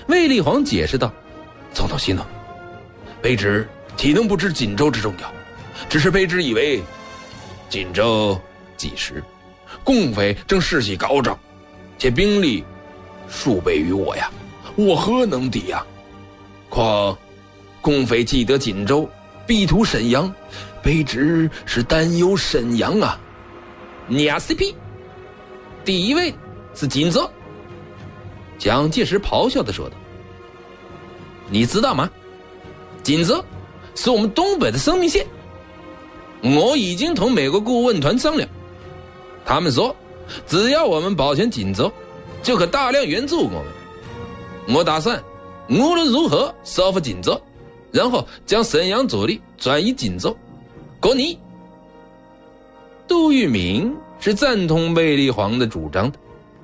卫立煌解释道：总统息怒，卑职岂能不知锦州之重要？只是卑职以为锦州几时共匪正士气高涨，且兵力数倍于我呀，我何能敌呀？况共匪既得锦州，必图沈阳，卑职是担忧沈阳啊。你 CP 第一位是锦州。蒋介石咆哮地说道：你知道吗？锦州是我们东北的生命线。我已经同美国顾问团商量，他们说只要我们保全锦州，就可大量援助我们。我打算无论如何收复锦州，然后将沈阳主力转移锦州。国你杜聿明是赞同卫立煌的主张的，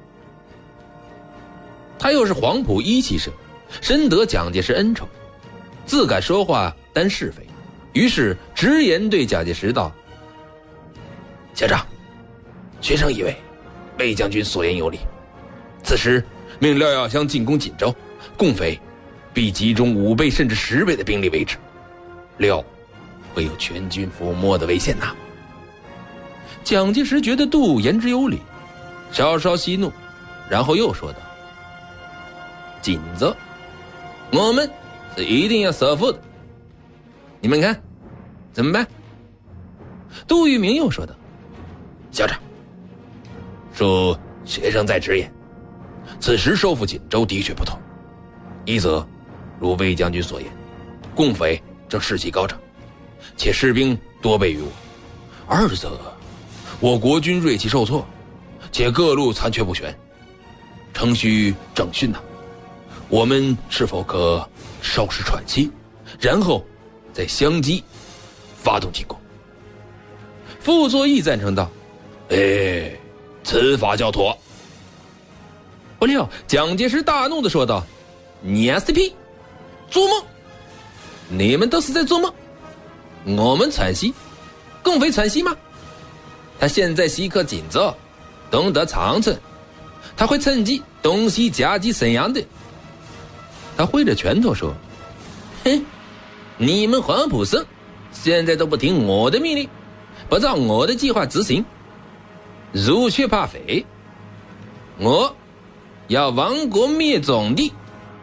他又是黄埔一期生，深得蒋介石恩宠，自敢说话担是非，于是直言对蒋介石道：校长，学生以为卫将军所言有理，此时命廖耀湘进攻锦州，共匪必集中5倍甚至10倍的兵力为之，廖会有全军覆没的危险呐。蒋介石觉得杜言之有理，稍稍息怒，然后又说道：锦州我们是一定要收复的，你们看怎么办？杜聿明又说道：校长，恕学生在直言，此时收复锦州的确不妥。一则如卫将军所言，共匪正士气高涨，且士兵多倍于我；二则我国军锐气受挫，且各路残缺不全，诚需整训呐。我们是否可稍事喘息，然后再相机发动进攻？傅作义赞成道：此法较妥。不料蒋介石大怒地说道：你 SCP 做梦，你们都是在做梦。我们喘息，共匪喘息吗？他现在袭克锦州，东得长城，他会趁机东西夹击沈阳的。他挥着拳头说：哼，你们黄埔生现在都不听我的命令，不照我的计划执行，如却怕匪，我要亡国灭种的。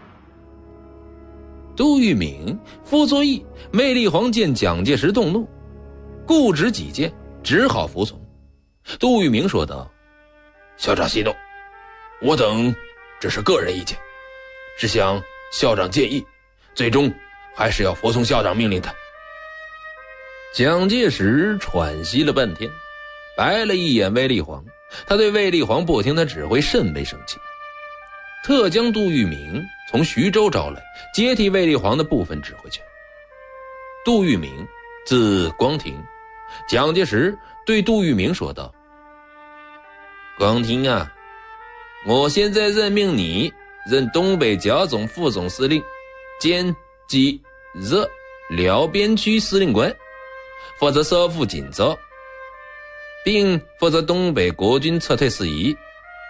杜聿明、傅作义、卫立煌见蒋介石动怒，固执己见，只好服从。杜聿明说道：校长息怒，我等只是个人意见，是想校长建议，最终还是要服从校长命令的。蒋介石喘息了半天，白了一眼卫立煌，他对卫立煌不听他指挥甚为生气，特将杜聿明从徐州招来，接替卫立煌的部分指挥权。杜聿明字光庭，蒋介石对杜聿明说道：光庭啊，我现在任命你任东北剿总副总司令兼冀浙辽边区司令官，负责收复锦州，并负责东北国军撤退事宜。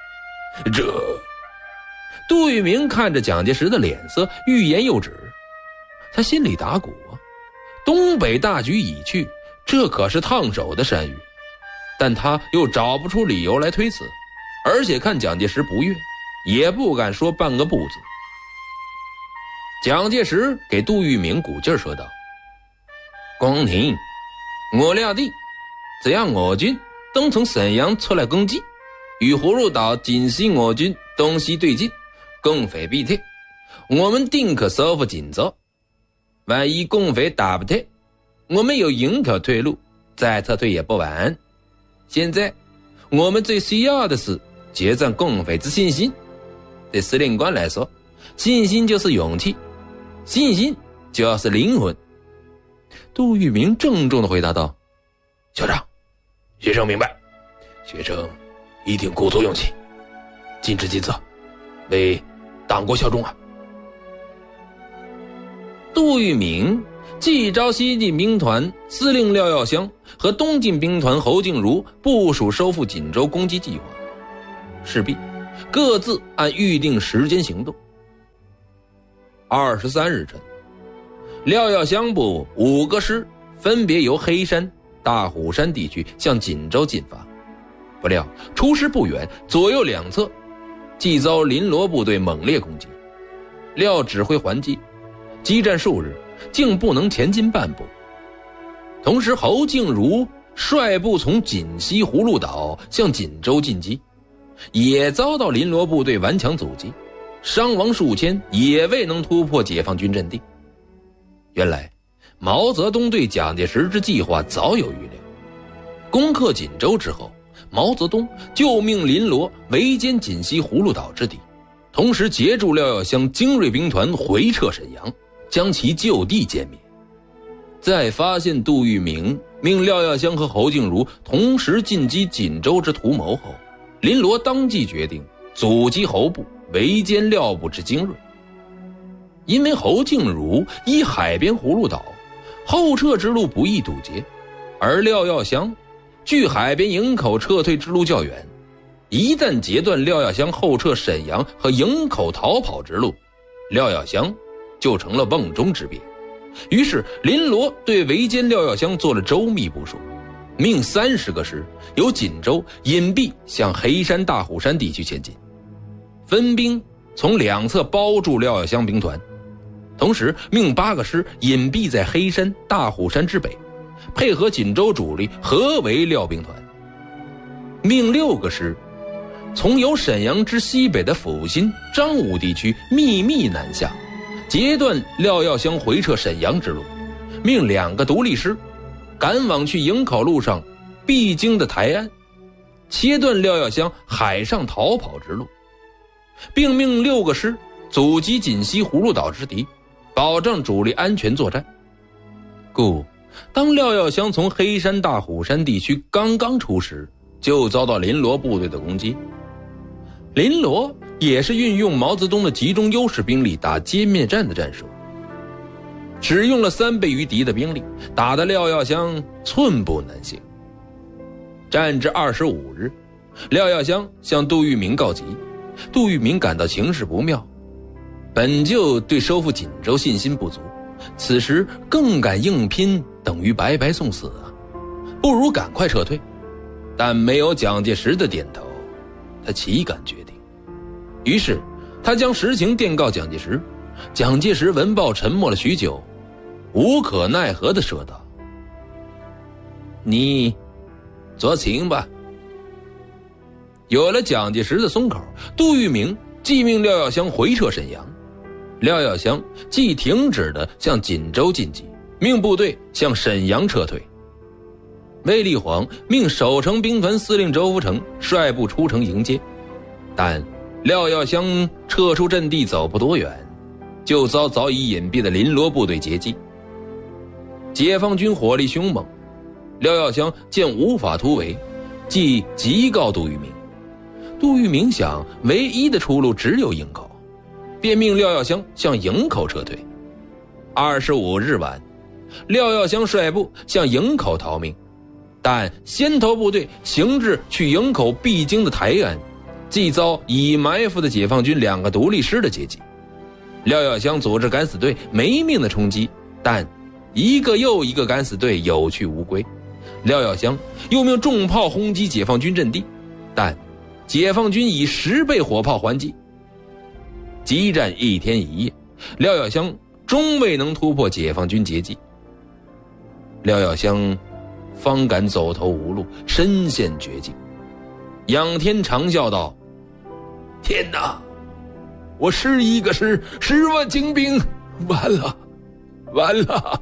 杜聿明看着蒋介石的脸色，欲言又止。他心里打鼓啊，东北大局已去，这可是烫手的山芋，但他又找不出理由来推辞，而且看蒋介石不悦，也不敢说半个不字。蒋介石给杜聿明鼓劲说道：光庭，我料定只要我军东从沈阳出来攻击，与葫芦岛紧西我军东西对进，共匪必退，我们定可收复锦州。万一共匪打不退，我们有营口退路，再撤退也不晚。现在我们最需要的是决战共匪之信心。对司令官来说，信心就是勇气，信心就是灵魂。杜聿明郑重地回答道：校长，学生明白，学生一定鼓足勇气，尽职尽责，为党国效忠啊。杜聿明既召西进兵团司令廖耀湘和东进兵团侯静茹部署收复锦州攻击计划，势必各自按预定时间行动。 23日晨，廖耀湘部5个师分别由黑山、大虎山地区向锦州进发，不料出师不远，左右两侧即遭林罗部队猛烈攻击。廖指挥还击，激战数日，竟不能前进半步。同时侯敬儒率部从锦西葫芦岛向锦州进击，也遭到林罗部队顽强阻击，伤亡数千，也未能突破解放军阵地。原来毛泽东对蒋介石之计划早有预料，攻克锦州之后，毛泽东就命林罗围歼锦西葫芦岛之敌，同时截住廖耀湘精锐兵团回撤沈阳，将其就地歼灭。在发现杜聿明命廖耀湘和侯敬儒同时进击锦州之图谋后，林罗当即决定阻击侯部，围歼廖部之精锐。因为侯敬儒依海边葫芦岛，后撤之路不易堵截，而廖耀湘距海边营口撤退之路较远，一旦截断廖耀湘后撤沈阳和营口逃跑之路，廖耀湘就成了瓮中之鳖。于是林罗对围歼廖耀湘做了周密部署，命30个师由锦州隐蔽向黑山、大虎山地区前进，分兵从两侧包住廖耀湘兵团，同时命8个师隐蔽在黑山、大虎山之北，配合锦州主力合围廖兵团，命6个师从由沈阳之西北的阜新、彰武地区秘密南下，截断廖耀湘回撤沈阳之路，命2个独立师赶往去营口路上必经的台安，切断廖耀湘海上逃跑之路，并命6个师阻击锦西葫芦岛之敌，保障主力安全作战。故当廖耀湘从黑山、大虎山地区刚刚出师，就遭到林罗部队的攻击。林罗也是运用毛泽东的集中优势兵力打歼灭战的战术，只用了3倍于敌的兵力，打得廖耀湘寸步难行。战至25日，廖耀湘向杜聿明告急，杜聿明感到情势不妙，本就对收复锦州信心不足，此时更敢硬拼，等于白白送死啊，不如赶快撤退。但没有蒋介石的点头，他岂敢决定？于是他将实情电告蒋介石。蒋介石闻报沉默了许久，无可奈何地说道：“你酌情吧。”有了蒋介石的松口，杜聿明即命廖耀湘回撤沈阳，廖耀湘即停止地向锦州进击，命部队向沈阳撤退。卫立煌命守城兵团司令周福成率部出城迎接，但廖耀湘撤出阵地走不多远，就遭早已隐蔽的林罗部队截击。解放军火力凶猛，廖耀湘见无法突围，即急告杜聿明。杜聿明想唯一的出路只有营口，便命廖耀湘向营口撤退。25日晚，廖耀湘率部向营口逃命，但先头部队行至去营口必经的台安，即遭已埋伏的解放军2个独立师的截击。廖耀湘组织敢死队没命的冲击，但一个又一个敢死队有去无归。廖耀湘又命重炮轰击解放军阵地，但解放军以10倍火炮还击。激战1天1夜，廖耀湘终未能突破解放军截击。廖耀湘方感走投无路，深陷绝境。仰天长啸道：“天哪！我11个师10万精兵，完了，完了！”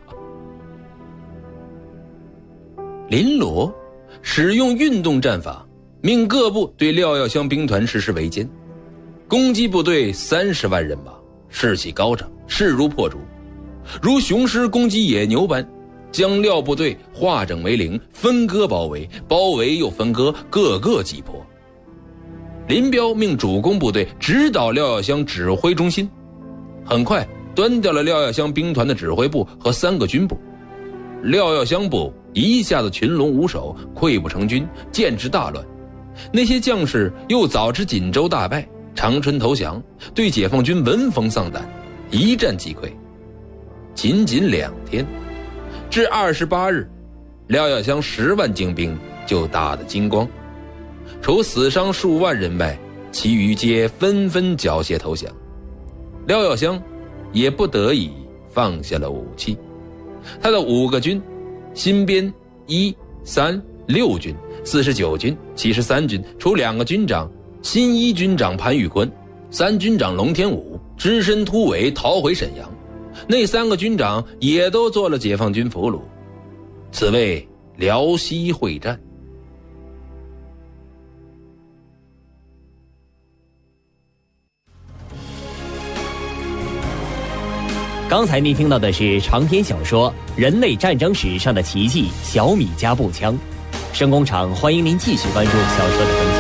林罗使用运动战法，命各部对廖耀湘兵团实施围歼，攻击部队30万人马，士气高涨，势如破竹，如雄狮攻击野牛般，将廖部队化整为零，分割包围，包围又分割，各个击破。林彪命主攻部队指导廖耀湘指挥中心，很快端掉了廖耀湘兵团的指挥部和3个军部。廖耀湘部一下子群龙无首，溃不成军，建制大乱。那些将士又早知锦州大败，长春投降，对解放军闻风丧胆， 一战即溃。仅2天，至28日，廖耀湘10万精兵就打得精光，除死伤数万人外，其余皆纷纷缴械投降。廖耀湘也不得已放下了武器，他的5个军，新编1、3、6军、49军、73军，除2个军长，新1军长潘玉坤、3军长龙天武只身突围逃回沈阳，那3个军长也都做了解放军俘虏。此为辽西会战。 刚才您听到的是长篇小说《人类战争史上的奇迹——小米加步枪》。声工厂欢迎您继续关注小说的更新。